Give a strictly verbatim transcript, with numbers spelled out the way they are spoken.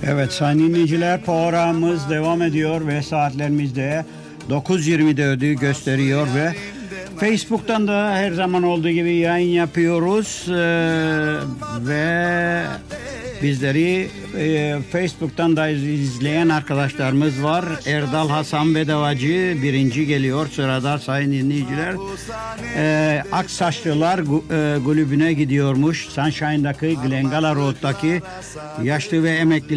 Evet sayın dinleyiciler, programımız devam ediyor ve saatlerimizde dokuz yirmi dördü gösteriyor ve Facebook'tan da her zaman olduğu gibi yayın yapıyoruz ee, ve bizleri e, Facebook'tan da izleyen arkadaşlarımız var. Erdal Hasan Bedavacı birinci geliyor sırada sayın dinleyiciler. E, Aksaçlılar e, kulübüne gidiyormuş. Sunshine'daki Glengala Road'daki yaşlı ve emekli